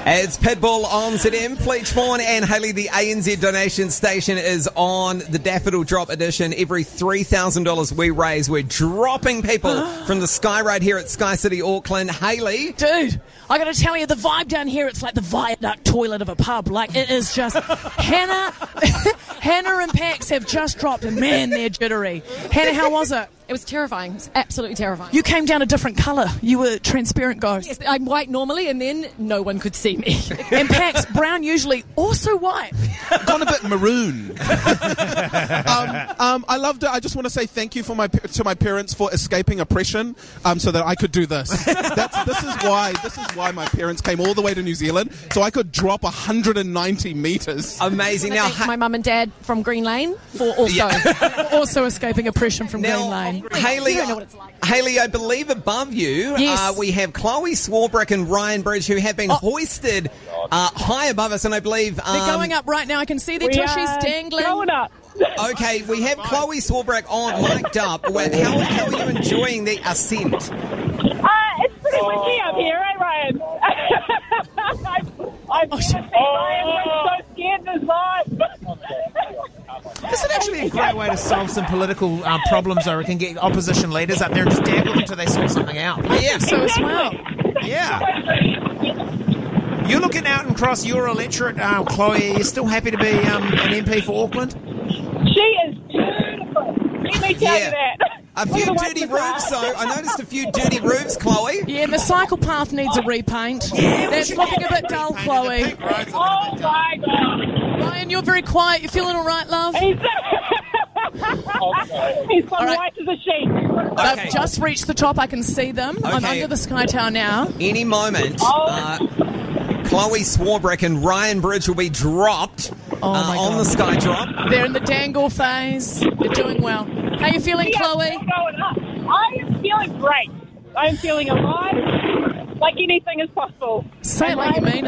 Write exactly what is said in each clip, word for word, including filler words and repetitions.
It's Pitbull on Z M. Fleetchmorn and Hayley, the A N Z donation station, is on the Daffodil Drop edition. Every three thousand dollars we raise, we're dropping people from the Sky Ride here at Sky City Auckland. Hayley. Dude, I got to tell you, the vibe down here, it's like the viaduct toilet of a pub. Like, it is just... Hannah Hannah and Pax have just dropped, and man, they're jittery. Hannah, how was it? It was terrifying. It was absolutely terrifying. You came down a different colour. You were transparent ghost. Yes, I'm white normally, and then no one could see me. And Pax, brown usually, also white. Gone a bit maroon. um, um, I loved it. I just want to say thank you for my to my parents for escaping oppression, um, so that I could do this. That's, this is why. This is why my parents came all the way to New Zealand, so I could drop one hundred ninety metres. Amazing. Now, Now, thank my mum and dad from Green Lane for also Also escaping oppression from Now, Green Lane. Hayley, You don't know what it's like. Hayley, I believe above you Yes. uh, we have Chloe Swarbrick and Ryan Bridge, who have been Oh. hoisted uh, high above us, and I believe um, They're going up right now. I can see their We tushies are dangling. going up. Okay, we have Chloe Swarbrick on mic'd up. Well, How, how are you enjoying the ascent? Uh, it's pretty windy up here, eh, Ryan? I've, I've never seen Ryan so scared in his life. This is actually a great way to solve some political uh, problems, I reckon. Get opposition leaders up there and just dangle them until they sort something out. Yeah, So as well. Yeah. You're looking out and across your electorate, uh, Chloe. Are you still happy to be um, an M P for Auckland? She is beautiful. Let me tell Yeah. you that. a Look few at the way dirty the car- roofs, though. I noticed a few dirty roofs, Chloe. Yeah, and the cycle path needs a repaint. That's looking a bit dull, Chloe. Oh my God. Ryan, you're very quiet. You feeling all right, love? He's, he's so All right. white as a sheet. Okay. They've just reached the top. I can see them. I'm Okay. under the Sky Tower now. Any moment, uh, Chloe Swarbrick and Ryan Bridge will be dropped Oh, uh, my on God. the sky drop. They're in the dangle phase. They're doing well. How you feeling, Yeah, Chloe? still going up. I am feeling great. I am feeling alive, like anything is possible. Say it like you mean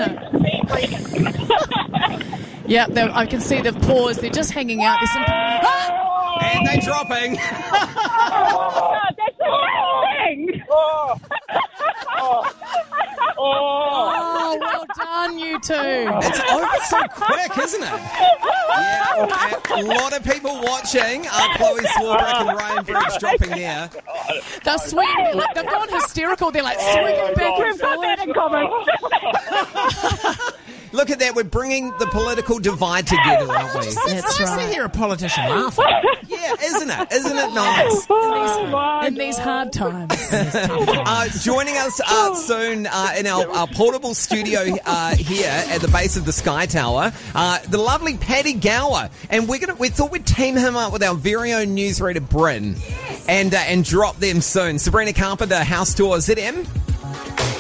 it. Yeah, they're- I can see they've paused. They're just hanging out. There's some... Ah! And they're dropping. Oh, that's amazing! Oh. Oh. Oh, well done, you two. It's over so quick, isn't it? Yeah, a lot of people watching. Uh, Chloe Swarbrick and Ryan Bridge dropping there. They're swinging. Like, they've gone hysterical. They're like swinging back and We've got that forward. in common. Look at that. We're bringing the political divide together, aren't we? That's It's nice to right. hear a politician laugh. Yeah, isn't it? Isn't it nice? Oh, my In these hard times. Uh, joining us uh, soon uh, in our, our portable studio uh, here at the base of the Sky Tower, uh, the lovely Paddy Gower, and we're gonna we thought we'd team him up with our very own newsreader Bryn, and uh, and drop them soon. Sabrina Carpenter, House Tour Z M.